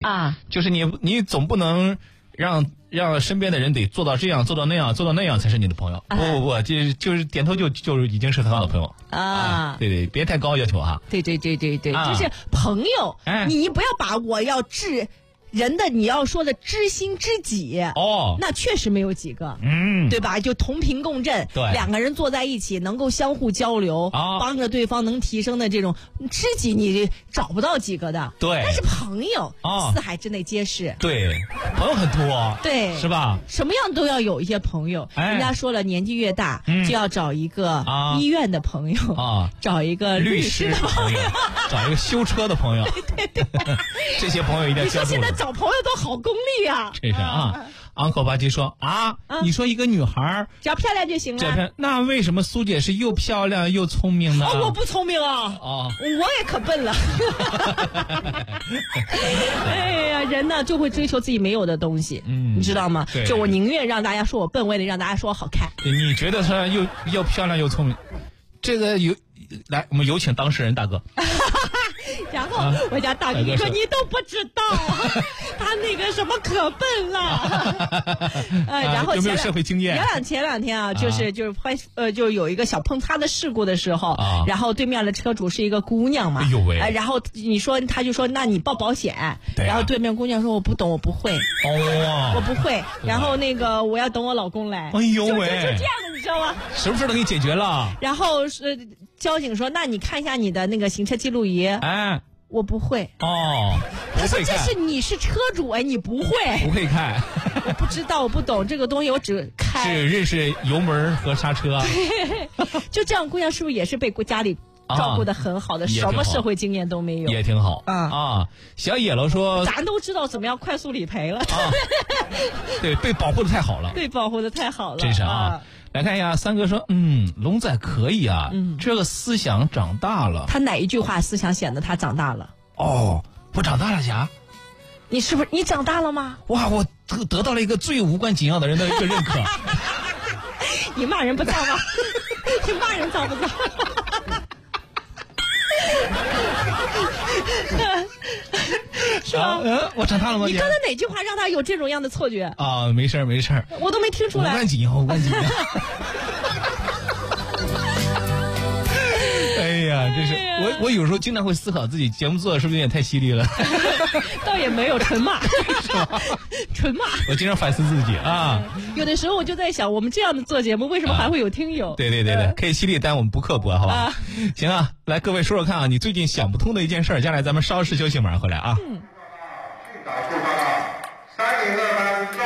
啊， 就是你总不能让身边的人得做到这样做到那样才是你的朋友。不，就是点头就已经是很好的朋友啊。对，别太高要求哈。 对，就是朋友，你不要把我要治人的你要说的知心知己那确实没有几个，对吧？就同频共振， 对， 两个人坐在一起能够相互交流，帮着对方能提升的这种知己，你找不到几个的。 对， 但是朋友四海之内皆是。 对，朋友很多， 对， 是吧？ 什么样都要有一些朋友。人家说了，年纪越大就要找一个医院的朋友找一个律师的朋友找一个修车的朋友。 对， 这些朋友一定要交。 你说现在找朋友都好功利啊！ 这是Uncle 巴基说你说一个女孩只要漂亮就行了， 那为什么苏姐是又漂亮又聪明呢？ 我不聪明我也可笨了。哎呀，人呢就会追求自己没有的东西，你知道吗？就我宁愿让大家说我笨，我也得让大家说我好看。 你觉得她又漂亮又聪明，这个来，我们有请当事人大哥。 然后我家大哥说你都不知道他那个什么可笨了。然后有没有社会经验？ 前两天就是就有一个小碰擦的事故的时候然后对面的车主是一个姑娘嘛，然后他就说那你报保险，然后对面姑娘说我不懂，我不会我不会，然后那个我要等我老公来。 哎呦喂， 就这样的，你知道吗？ 什么事都给你解决了。 然后交警说那你看一下你的那个行车记录仪。我不会他说这是你是车主你不会看。我不知道，我不懂这个东西，我只开是认识油门和刹车。 就这样，姑娘是不是也是被家里照顾得很好的，什么社会经验都没有？ 也挺好小野楼说咱都知道怎么样快速理赔了。 对，被保护得太好了， 被保护得太好了， 真是来看一下，三哥说龙仔可以这个思想长大了。 他哪一句话思想显得他长大了？ 我长大了侠， 你是不是你长大了吗？ 哇，我得到了一个最无关紧要的人的一个认可。 你骂人不脏吗？你骂人脏不脏？是吧？ 我长大了吗？ 你刚才哪句话让他有这种样的错觉没事儿， 我都没听出来。 无关紧要。哎呀，真是我有时候经常会思考自己节目做的是不是有点太犀利了。 倒也没有，纯骂。 是吧？ 纯骂。 我经常反思自己有的时候我就在想，我们这样的做节目为什么还会有听友？ 对，可以犀利，但我们不刻薄，好吧？行来各位说说看你最近想不通的一件事，将来咱们稍事休息，马上回来